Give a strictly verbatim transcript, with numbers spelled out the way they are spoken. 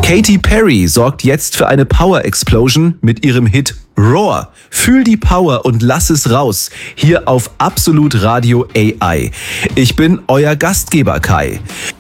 Katy Perry sorgt jetzt für eine Power Explosion mit ihrem Hit Roar. Fühl die Power und lass es raus. Hier auf Absolut Radio A I. Ich bin euer Gastgeber Kai.